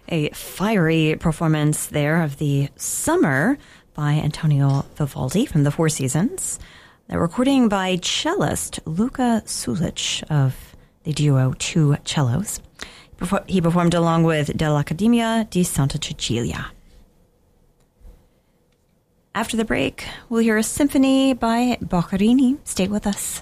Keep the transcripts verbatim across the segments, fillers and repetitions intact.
A fiery performance there of the Summer by Antonio Vivaldi from the Four Seasons. The recording by cellist Luka Sulic of the duo Two Cellos. He performed along with dell'Accademia di Santa Cecilia. After the break, we'll hear a symphony by Boccherini. Stay with us.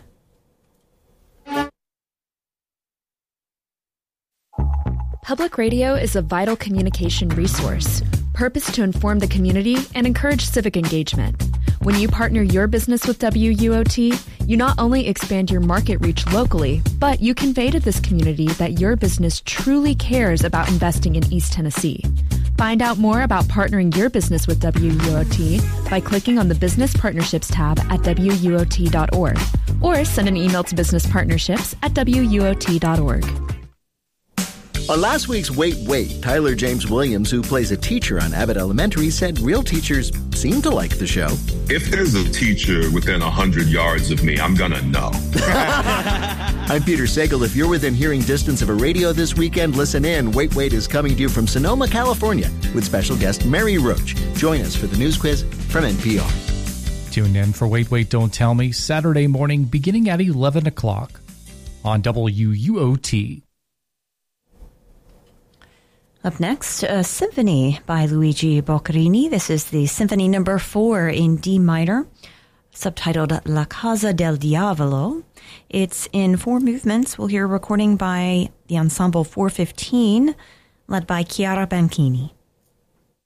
Public radio is a vital communication resource, purposed to inform the community and encourage civic engagement. When you partner your business with W U O T, you not only expand your market reach locally, but you convey to this community that your business truly cares about investing in East Tennessee. Find out more about partnering your business with W U O T by clicking on the Business Partnerships tab at W U O T dot org or send an email to businesspartnerships at W U O T dot org. On last week's Wait, Wait, Tyler James Williams, who plays a teacher on Abbott Elementary, said real teachers seem to like the show. If there's a teacher within one hundred yards of me, I'm gonna know. I'm Peter Sagal. If you're within hearing distance of a radio this weekend, listen in. Wait, Wait is coming to you from Sonoma, California, with special guest Mary Roach. Join us for the news quiz from N P R. Tune in for Wait, Wait, Don't Tell Me, Saturday morning beginning at eleven o'clock on W U O T. Up next, a symphony by Luigi Boccherini. This is the symphony number four in D minor, subtitled La Casa del Diavolo. It's in four movements. We'll hear a recording by the Ensemble four fifteen, led by Chiara Banchini.